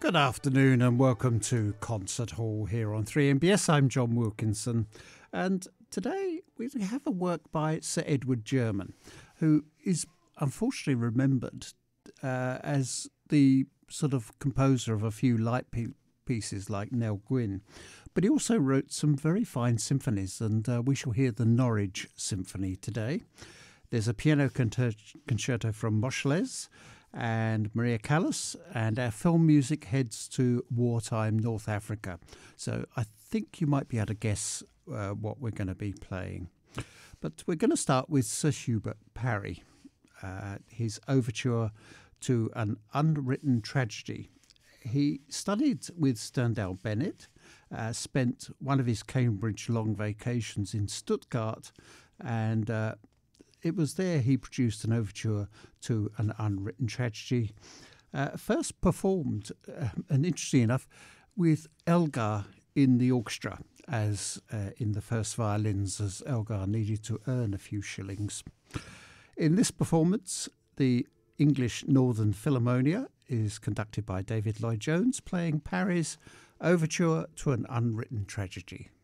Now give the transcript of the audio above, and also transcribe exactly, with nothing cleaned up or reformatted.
Good afternoon and welcome to Concert Hall here on three M B S. I'm John Wilkinson, and today we have a work by Sir Edward German, who is unfortunately remembered uh, as the sort of composer of a few light pe- pieces like Nell Gwyn, but he also wrote some very fine symphonies, and uh, we shall hear the Norwich Symphony today. There's a piano concer- concerto from Moscheles and Maria Callas, and our film music heads to wartime North Africa. So I think you might be able to guess uh, what we're going to be playing. But we're going to start with Sir Hubert Parry, uh, his overture to an unwritten tragedy. He studied with Sterndale Bennett, uh, spent one of his Cambridge long vacations in Stuttgart, and uh, it was there he produced an overture to an unwritten tragedy, uh, first performed, uh, and interesting enough, with Elgar in the orchestra, as uh, in the first violins, as Elgar needed to earn a few shillings. In this performance, the English Northern Philharmonia is conducted by David Lloyd-Jones, playing Parry's overture to an unwritten tragedy.